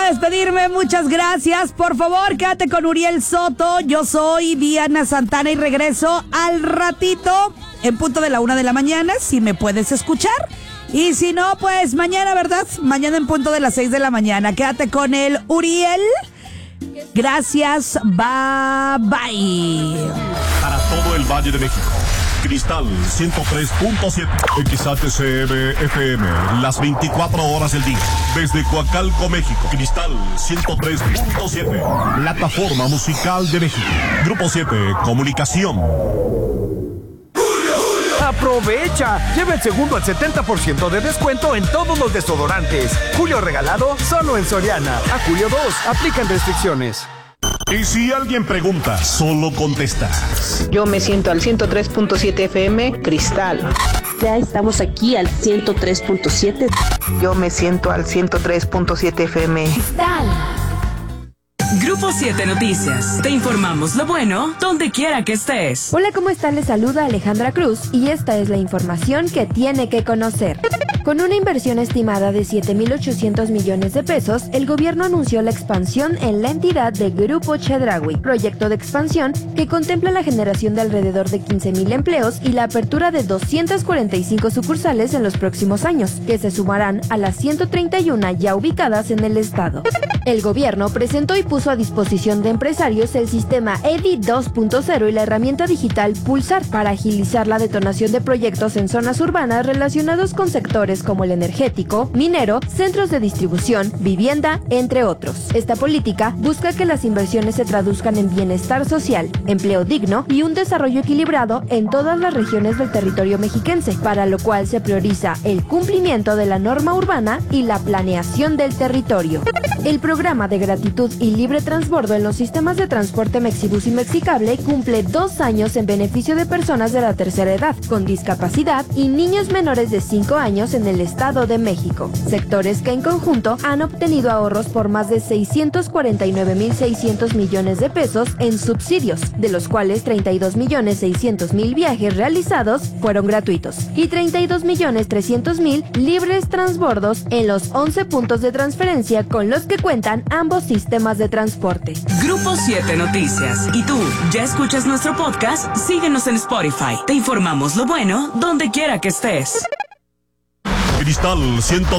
despedirme, muchas gracias. Por favor, quédate con Uriel Soto. Yo soy Diana Santana y regreso al ratito en punto de la 1 de la mañana, si me puedes escuchar. Y si no, pues mañana, ¿verdad? Mañana en punto de las 6 de la mañana. Quédate con el Uriel. Gracias, bye bye. Para todo el Valle de México, Cristal 103.7, XHCM FM, las 24 horas del día. Desde Coacalco, México, Cristal 103.7, plataforma musical de México. Grupo 7, Comunicación. ¡Aprovecha! Lleva el segundo al 70% de descuento en todos los desodorantes. Julio regalado solo en Soriana. A julio 2, aplican restricciones. Y si alguien pregunta, solo contestas. Yo me siento al 103.7 FM, Cristal. Ya estamos aquí al 103.7. Yo me siento al 103.7 FM, Cristal. Grupo 7 Noticias. Te informamos lo bueno donde quiera que estés. Hola, ¿cómo están? Les saluda Alejandra Cruz y esta es la información que tiene que conocer. Con una inversión estimada de 7.800 millones de pesos, el gobierno anunció la expansión en la entidad de Grupo Chedraui, proyecto de expansión que contempla la generación de alrededor de 15.000 empleos y la apertura de 245 sucursales en los próximos años, que se sumarán a las 131 ya ubicadas en el estado. El gobierno presentó y puso a disposición de empresarios el sistema EDI 2.0 y la herramienta digital Pulsar para agilizar la detonación de proyectos en zonas urbanas relacionados con sectores como el energético, minero, centros de distribución, vivienda, entre otros. Esta política busca que las inversiones se traduzcan en bienestar social, empleo digno y un desarrollo equilibrado en todas las regiones del territorio mexiquense, para lo cual se prioriza el cumplimiento de la norma urbana y la planeación del territorio. El programa de gratitud y libre transbordo en los sistemas de transporte Mexibus y Mexicable cumple 2 años en beneficio de personas de la tercera edad, con discapacidad y niños menores de 5 años en el Estado de México, sectores que en conjunto han obtenido ahorros por más de 649.600 millones de pesos en subsidios, de los cuales 32.600.000 viajes realizados fueron gratuitos y 32.300.000 libres transbordos en los 11 puntos de transferencia con los que cuentan ambos sistemas de transporte. Grupo 7 Noticias. ¿Y tú, ya escuchas nuestro podcast? Síguenos en Spotify. Te informamos lo bueno donde quiera que estés. Cristal 103.